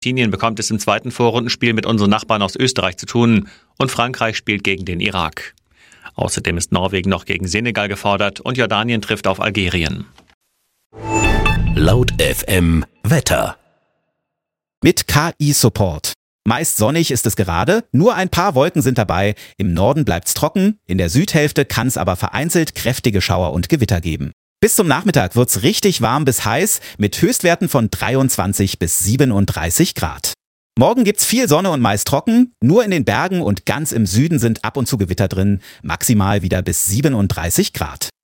Argentinien bekommt es im zweiten Vorrundenspiel mit unseren Nachbarn aus Österreich zu tun und Frankreich spielt gegen den Irak. Außerdem ist Norwegen noch gegen Senegal gefordert und Jordanien trifft auf Algerien. Laut FM Wetter. Mit KI-Support. Meist sonnig ist es gerade, nur ein paar Wolken sind dabei. Im Norden bleibt's trocken, in der Südhälfte kann es aber vereinzelt kräftige Schauer und Gewitter geben. Bis zum Nachmittag wird's richtig warm bis heiß mit Höchstwerten von 23 bis 37 Grad. Morgen gibt's viel Sonne und meist trocken. Nur in den Bergen und ganz im Süden sind ab und zu Gewitter drin. Maximal wieder bis 37 Grad.